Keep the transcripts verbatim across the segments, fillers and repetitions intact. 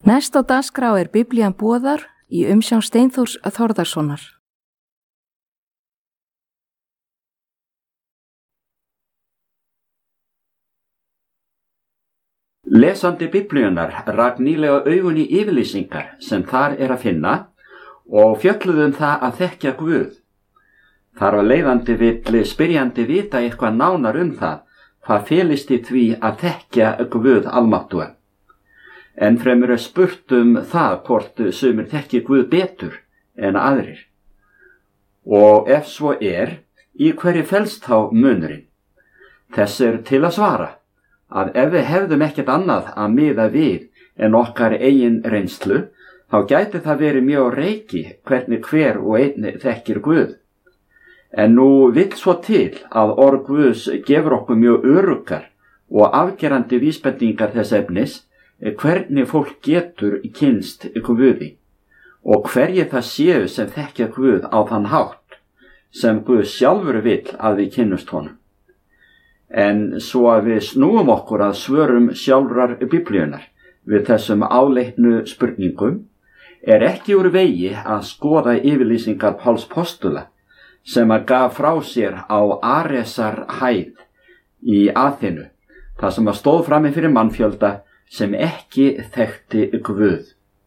Næst á dagskrá er Biblían boðar í umsjón Steinþórs Þórðarsonar. Lesandi Biblíunnar rak nýlega augun í yfirlýsingar sem þar er að finna og fjölluðu um það að þekkja Guð. Þar var leiðandi vill spyrjandi vita eitthvað nánar um það, hvað felist í því að þekkja Guð almáttugan. En fremur er spurt um það hvort sumir þekki Guð betur en aðrir. Og ef svo er, í hverju felst þá munurinn? Þess er til að svara að ef við hefðum ekkert annað að miða við en okkar eigin reynslu, þá gæti það verið mjög á reiki hvernig hver og einn þekkir Guð. En nú vill svo til að orð Guðs gefur okkur mjög öruggar og afgerandi vísbendingar þess efnis hvernig fólk getur kynnst Guði og hverjir það séu sem þekkja Guð á þann hátt sem Guð sjálfur vill að við kynnust honum. En svo að við snúum okkur að svörum sjálfrar Biblíunnar við þessum áleitnu spurningum er ekki úr vegi að skoða yfirlýsingar Páls postula sem að gaf frá sér á Aresar hæð í Aþenu, þar sem að stóð frammi fyrir mannfjölda sem ekki þekkti Guð.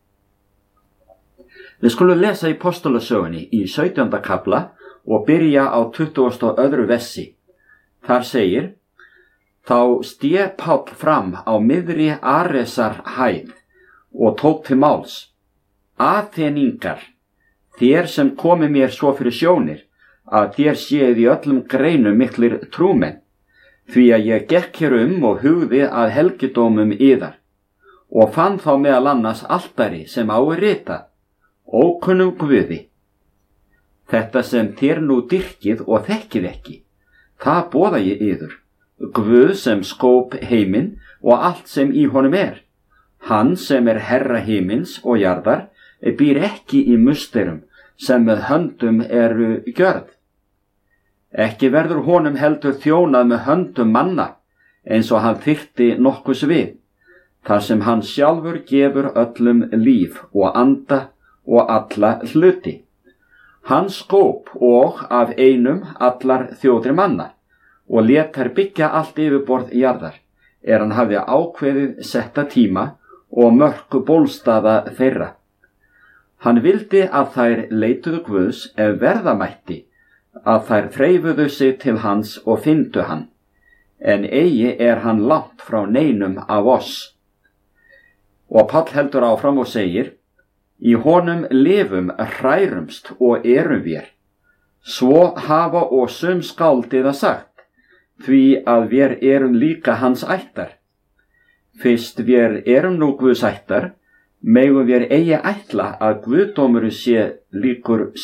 Við skulum lesa í postulasögunni í sautjánda kafla og byrja á tuttugasta og öðru versi. Þar segir: Þá sté Páll fram á miðri Aresar hæð og tók til máls: Aþeningar, þér sem komi mér svo fyrir sjónir, að þér séð í öllum greinum miklir trúmenn, því að ég gekk hér um og hugði að helgidómum yðar, og fann þá meðal annars altari sem á er ritað: Ókunnum Guði. Þetta sem þér nú dyrkið og þekkið ekki, það boða ég yður, Guð sem skóp heiminn og allt sem í honum er. Hann sem er herra himins og jarðar býr ekki í musterum sem með höndum eru gjörð. Ekki verður honum heldur þjónað með höndum manna, eins og hann þyrfti nokkurs við, þar sem hann sjálfur gefur öllum líf og anda og alla hluti. Hann skóp og af einum allar þjóðir manna og lét þær byggja allt yfirborð jarðar, er hann hafði ákveðið setta tíma og mörku bólstaða þeirra. Hann vildi að þær leituðu Guðs ef verða mætti, að þær þreifuðu sig til hans og fyndu hann, en eigi er hann langt frá neinum af oss. Og Páll heldur áfram og segir: Í honum lifum, hrærumst og erum vér. Svo hafa og sum skáldiða sagt, því að vér erum líka hans ættar. Fyrst vér erum nú Guðs ættar, megum vér eigi ætla að guðdómurinn sé líkur